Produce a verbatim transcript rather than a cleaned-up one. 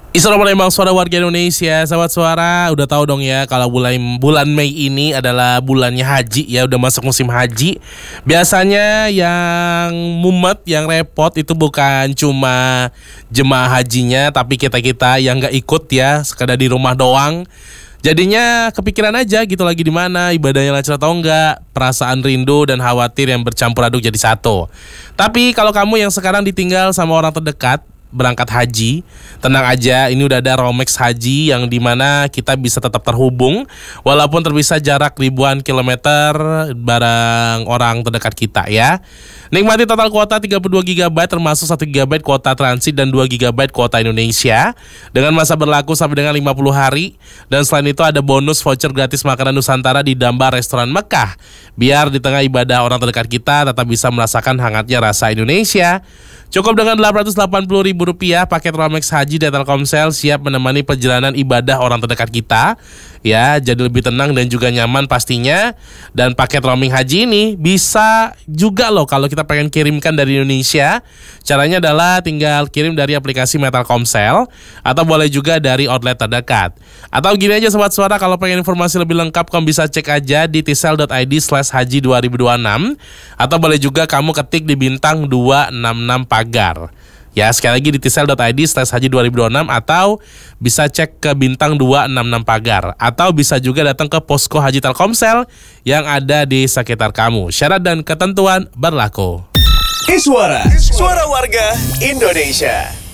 Isra Palembang, suara warga Indonesia, sahabat suara, udah tahu dong ya kalau bulan bulan Mei ini adalah bulannya haji ya, udah masuk musim haji. Biasanya yang mumet, yang repot itu bukan cuma jemaah hajinya, tapi kita-kita yang nggak ikut ya, sekadar di rumah doang. Jadinya kepikiran aja gitu lagi di mana, ibadahnya lancar atau enggak, perasaan rindu dan khawatir yang bercampur aduk jadi satu. Tapi kalau kamu yang sekarang ditinggal sama orang terdekat berangkat haji, tenang aja, ini udah ada Romex Haji yang dimana kita bisa tetap terhubung walaupun terpisah jarak ribuan kilometer bareng orang terdekat kita ya. Nikmati total kuota tiga puluh dua giga byte termasuk satu giga byte kuota transit dan dua giga byte kuota Indonesia dengan masa berlaku sampai dengan lima puluh hari. Dan selain itu ada bonus voucher gratis makanan Nusantara di Damba Restoran Mekah, biar di tengah ibadah orang terdekat kita tetap bisa merasakan hangatnya rasa Indonesia. Cukup dengan delapan ratus delapan puluh ribu rupiah, paket Romex Haji dari Telkomsel siap menemani perjalanan ibadah orang terdekat kita. Ya, jadi lebih tenang dan juga nyaman pastinya. Dan paket roaming haji ini bisa juga loh kalau kita pengen kirimkan dari Indonesia. Caranya adalah tinggal kirim dari aplikasi Telkomsel atau boleh juga dari outlet terdekat. Atau gini aja sobat suara, kalau pengen informasi lebih lengkap kamu bisa cek aja di tisel dot i d slash haji dua ribu dua puluh enam atau boleh juga kamu ketik di bintang dua enam enam pagar. Ya, sekali lagi di tisel dot i d slash haji dua ribu dua puluh enam atau bisa cek ke bintang dua enam enam pagar atau bisa juga datang ke posko Haji Telkomsel yang ada di sekitar kamu. Syarat dan ketentuan berlaku. Iswara, suara warga Indonesia.